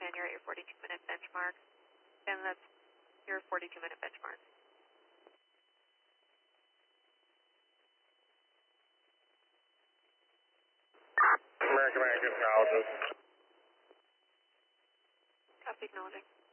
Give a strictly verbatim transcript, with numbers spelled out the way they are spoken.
American, you're at your forty-two minute benchmark, and that's your forty-two minute benchmark. American, American, acknowledges. Copy, acknowledging.